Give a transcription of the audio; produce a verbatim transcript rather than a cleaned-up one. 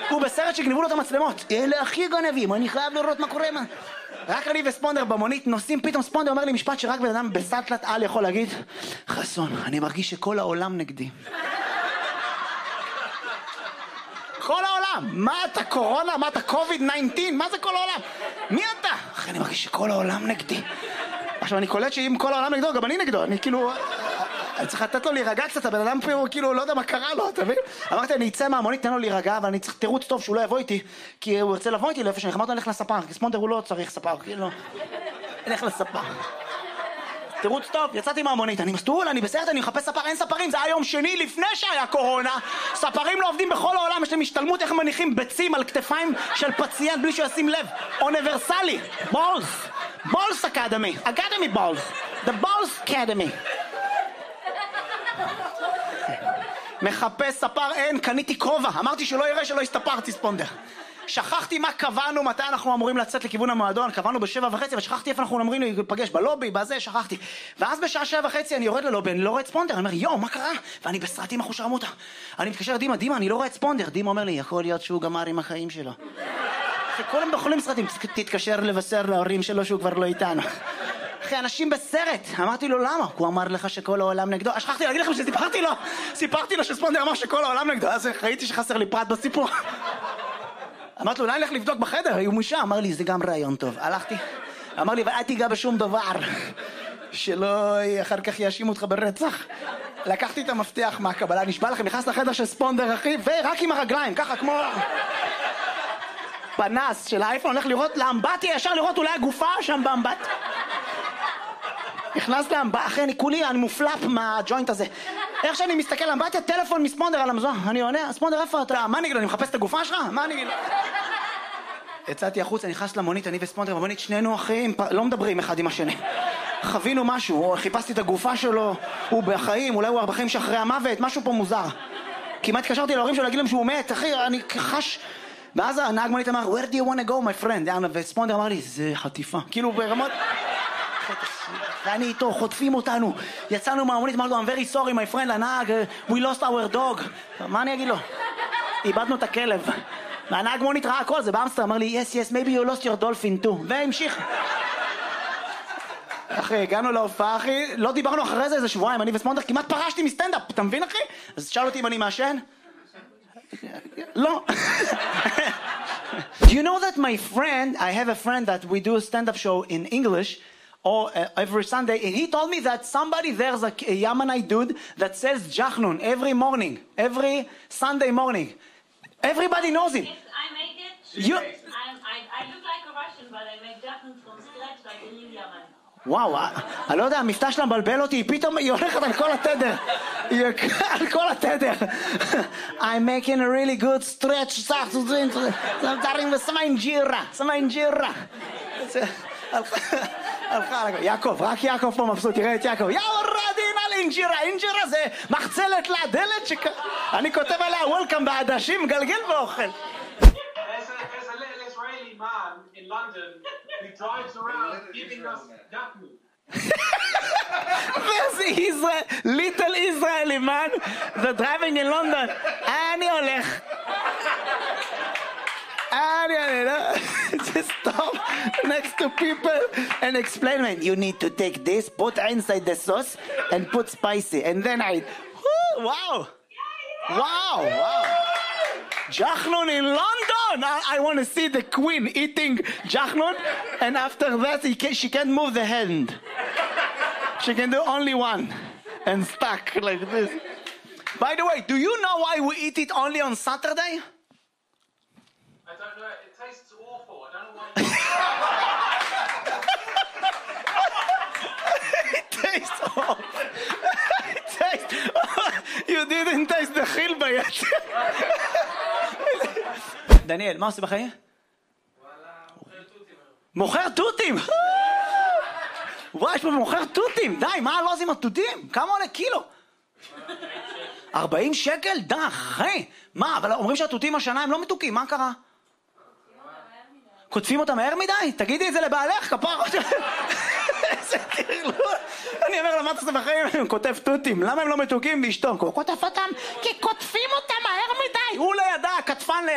הוא בסרט שגנבו לו את המצלמות. אלה הכי גנבים, אני חייב לראות מה קורה. מה... רק אני וספונדר במונית נוסעים, פתאום ספונדר אומר לי משפט שרק בן אדם בסטלת על יכול להגיד, חסון, אני מרגיש שכל העולם נגדי. כל העולם, מה אתה קורונה, מה אתה קוביד תשע עשרה, מה זה כל העולם? מי אתה? אחי, אני מרגיש שכל העולם נגדי. עכשיו אני קולט שאם כל העולם נגדו, גם אני נגדו, אני כאילו... אני צריך לתת לו להירגע קצת, הבן אדם פה הוא כאילו לא יודע מה קרה לו, אתה מבין? אמרתי, אני אצא מהמונית, תן לו להירגע, ואני צריך תירוץ טוב שהוא לא יבוא איתי, כי הוא ירצה לבוא איתי לאיפה שאני אמרתי, אני הולך לספר, כי ספונדר הוא לא צריך ספר, כאילו... אני הולך לספר. תירוץ טוב, יצאתי מהמונית, אני מסתול, אני בסרט, אני מחפש ספר, אין ספרים, זה היה יום שני לפני שהיה קורונה, ספרים לא עובדים בכל העולם, יש להם השתלמות איך מניחים ביצים על כתפיים של פציינט בלי שישים לב, אוניברסלי, בולס, בולס אקדמי, אקדמי בולס, the בולס אקדמי. מחפש ספר, אין, קניתי כובע, אמרתי שלא יראה שלא הסתפרתי ספונדר. שכחתי מה קבענו, מתי אנחנו אמורים לצאת לכיוון המועדון, קבענו בשבע וחצי, ושכחתי איפה אנחנו אמורים להיפגש, בלובי, בזה, שכחתי. ואז בשעה שבע וחצי אני יורד ללובי, אני לא רואה את ספונדר, אני אומר, יואו, מה קרה? ואני בסרטים אחושרמוטה. אני מתקשר לדימה, דימה, אני לא רואה את ספונדר. דימה אומר לי, יכול להיות שהוא גמר עם החיים שלו. אחי, כולם בחולים סרטים, תתקשר לבשר להורים שלו שהוא כבר לא איתנו. אחי, אנשים בסרט. אמרתי לו, למה? הוא אמר לך שכל העולם נגדו. שכחתי להגיד לכם שסיפרתי לו, סיפרתי לו שספונדר אמר שכל העולם נגדו. אז ראיתי שחסר לי פרט בסיפור. אמרתי לו, אולי נלך לבדוק בחדר, הוא משם. אמר לי, זה גם רעיון טוב. הלכתי, אמר לי, ואל תיגע בשום דבר, שלא אחר כך יאשימו אותך ברצח. לקחתי את המפתח מהקבלה, נשבע לכם, נכנס לחדר של ספונדר, אחי, ורק עם הרגליים, ככה כמו... פנס של האייפון, הולך לראות לאמבטיה, ישר לראות אולי הגופה שם באמבט. נכנס לאמבטיה, אחי, אני כולי, אני מופלפ מהג'וינט הזה. איך שאני מסתכל לאמבטיה, טלפון מספונדר על המזון. אני עונה, ספונדר, איפה אתה? מה נגיד לו, אני מחפש את הגופה שלך? מה נגיד לו? יצאתי החוץ, אני נכנס למונית, אני וספונדר במונית, שנינו אחים, לא מדברים אחד עם השני. חווינו משהו, חיפשתי את הגופה שלו, הוא בחיים, אולי הוא בחיים שאחרי המוות, משהו פה מוזר. כמעט התקשרתי להורים שלו להגיד להם שהוא מת, אחי, אני חש... ואז הנהג מונית אמר, where do you want to go, my friend? וספונדר אמר לי, זה חטיפה. כאילו ברמות... ואני איתו, חוטפים אותנו. יצאנו מהמונית, אמרנו, I'm very sorry, my friend, הנהג, we lost our dog. מה אני אגיד לו? איבדנו את הכלב. והנהג מונית ראה הכל, זה באמסטר, אמר לי, yes, yes, maybe you lost your dolphin too. והמשיך. אחי, הגענו להופעה, אחי, לא דיברנו אחרי זה איזה שבועיים, אני וספונדר כמעט פרשתי מסטנדאפ, אתה מבין, אחי? אז שאל אותי אם אני מעשן? לא. Do you know that my friend, I have a friend that we do a stand-up show in English, or uh, every Sunday, and he told me that somebody there's a, a Yemenite dude that sells jachnun every morning, every Sunday morning. Everybody knows him. Yes, I make it. You... I'm, I, I look like a Russian, but I make jachnun from scratch like a real Yemen. וואו, אני לא יודע, המבטא שלה מבלבל אותי, פתאום היא הולכת על כל התדר. היא על כל התדר. I'm making a really good stretch, סך, דברים ושמה אינג'ירה, שמה אינג'ירה. הלכה, יעקב, רק יעקב פה מבסוט, תראה את יעקב. יאו רדין על אינג'ירה, אינג'ירה זה מחצלת לדלת שכ... אני כותב עליה וולקאם בעדשים, גלגל ואוכל. There's a little Israeli man in London who drives around giving us jachnun. There's a Israel, little Israeli man that driving in London. אני הולך. אני הולך. Just stop next to people and explain, man, you need to take this, put inside the sauce and put spicy. And then I, wow. Wow, wow. Jachnun in London! I, I want to see the queen eating jachnun, and after that he can, she can't move the hand. She can do only one, and stuck like this. By the way, do you know why we eat it only on Saturday? I don't know, it tastes awful. I don't know why you... It tastes awful. It tastes... You didn't taste the chilba yet. דניאל, מה עושה בחיים? וואלה, מוכר תותים. מוכר תותים! וואי, יש פה מוכר תותים! די, מה הלוז עם התותים? כמה עולה קילו? ארבעים שקל? די, אחי! מה, אבל אומרים שהתותים השנה הם לא מתוקים, מה קרה? כותפים אותם מהר מדי? תגידי את זה לבעלך, כפר! איזה כאילו... אני אומר לה, מה אתה עושה בחיים? אני כותב תותים, למה הם לא מתוקים? ואשתו, הוא כותב אותם כי כותפים אותם מהר מדי! הוא לא ידע, כתפן ליד...